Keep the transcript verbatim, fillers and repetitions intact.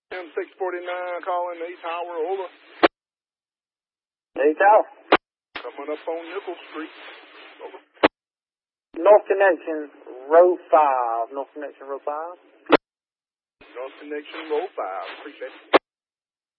M six forty-nine calling the tower, over. Hey, tower. Coming up on Nickel Street, over. North Connection, row five. North Connection, row five. North Connection, row five. Appreciate it.